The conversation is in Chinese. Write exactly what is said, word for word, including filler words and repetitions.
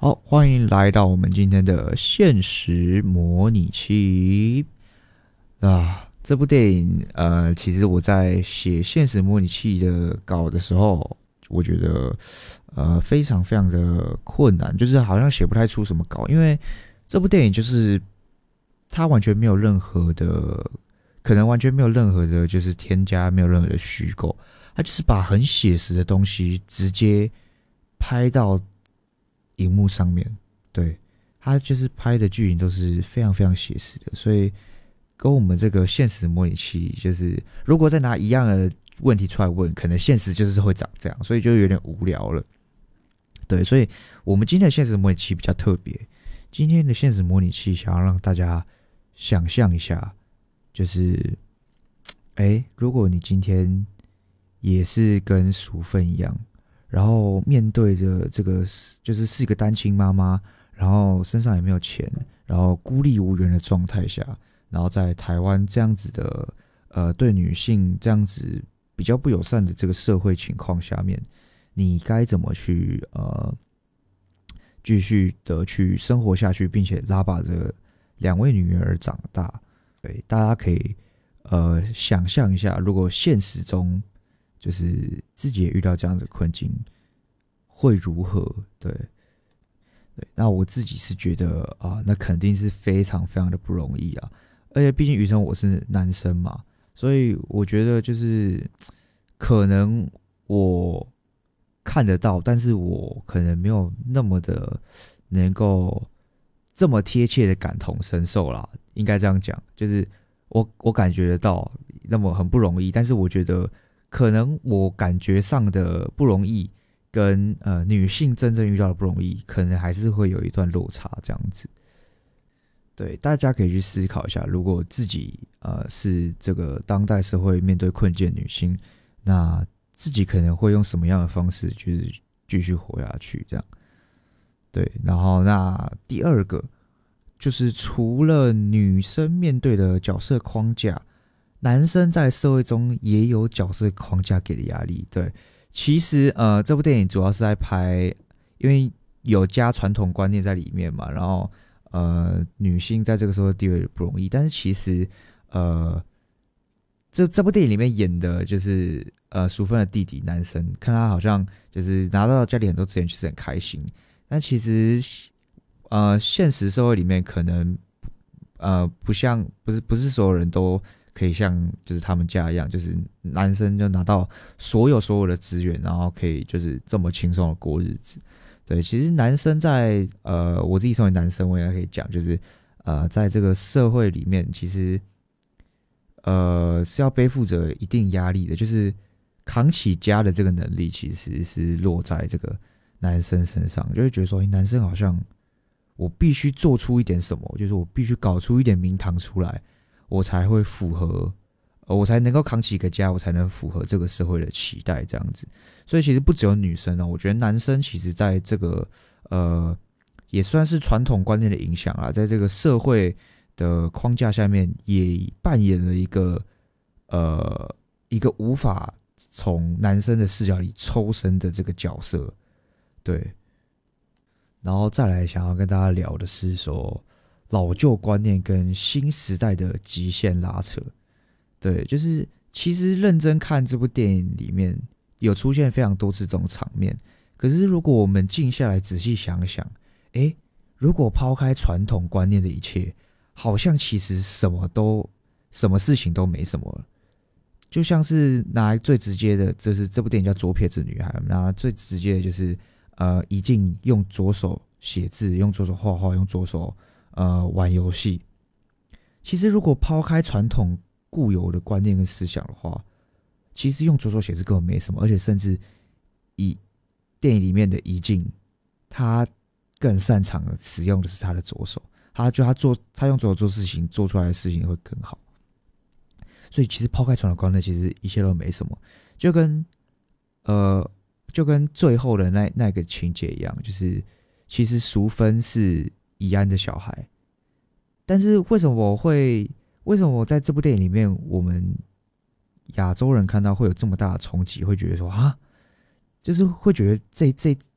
好，欢迎来到我们今天的现实模拟器啊！这部电影，呃，其实我在写现实模拟器的稿的时候，我觉得呃非常非常的困难，就是好像写不太出什么稿，因为这部电影就是它完全没有任何的，可能完全没有任何的，就是添加，没有任何的虚构，它就是把很写实的东西直接拍到荧幕上面。对，他就是拍的剧情都是非常非常写实的，所以跟我们这个现实模拟器，就是如果再拿一样的问题出来问，可能现实就是会长这样，所以就有点无聊了。对，所以我们今天的现实模拟器比较特别，今天的现实模拟器想要让大家想象一下，就是哎，如果你今天也是跟淑芬一样，然后面对着这个就是是一个单亲妈妈，然后身上也没有钱，然后孤立无援的状态下，然后在台湾这样子的呃对女性这样子比较不友善的这个社会情况下面，你该怎么去呃继续的去生活下去，并且拉拔这两位女儿长大？对，大家可以呃想象一下，如果现实中就是自己也遇到这样的困境，会如何？对。对，那我自己是觉得啊，那肯定是非常非常的不容易啊，而且毕竟余生我是男生嘛，所以我觉得就是可能我看得到，但是我可能没有那么的能够这么贴切的感同身受啦，应该这样讲，就是我我感觉得到，那么很不容易，但是我觉得可能我感觉上的不容易。跟呃女性真正遇到的不容易，可能还是会有一段落差这样子。对，大家可以去思考一下，如果自己呃是这个当代社会面对困境的女性，那自己可能会用什么样的方式，就是继续活下去这样。对，然后那第二个就是除了女生面对的角色框架，男生在社会中也有角色框架给的压力。对。其实，呃，这部电影主要是在拍，因为有加传统观念在里面嘛，然后，呃，女性在这个时候地位不容易，但是其实，呃，这这部电影里面演的就是呃淑芬的弟弟男生，看他好像就是拿到家里很多资源，其实很开心，但其实，呃，现实社会里面可能，呃，不像不是不是所有人都。可以像就是他们家一样，就是男生就拿到所有所有的资源，然后可以就是这么轻松的过日子。对，其实男生在呃，我自己身为男生，我也可以讲，就是呃，在这个社会里面，其实呃是要背负着一定压力的，就是扛起家的这个能力，其实是落在这个男生身上，就会觉得说，男生好像我必须做出一点什么，就是我必须搞出一点名堂出来。我才会符合，呃，我才能够扛起一个家，我才能符合这个社会的期待，这样子。所以其实不只有女生哦，我觉得男生其实在这个呃，也算是传统观念的影响啦，在这个社会的框架下面，也扮演了一个呃一个无法从男生的视角里抽身的这个角色，对。然后再来想要跟大家聊的是说。老旧观念跟新时代的极限拉扯，对，就是其实认真看这部电影里面有出现非常多次这种场面，可是如果我们静下来仔细想想，诶，如果抛开传统观念的一切，好像其实什么都什么事情都没什么了，就像是拿最直接的，就是这部电影叫《左撇子女孩》，拿最直接的就是呃，一静用左手写字，用左手画画，用左手。呃，玩游戏，其实如果抛开传统固有的观念跟思想的话，其实用左手写字根本没什么，而且甚至以电影里面的怡静，他更擅长的使用的是他的左手，他就他做他用左手做事情，做出来的事情会更好。所以其实抛开传统观念，其实一切都没什么，就跟呃就跟最后的那那个情节一样，就是其实淑芬是。宜安的小孩，但是为什么我会？为什么我在这部电影里面，我们亚洲人看到会有这么大的冲击，会觉得说啊，就是会觉得这这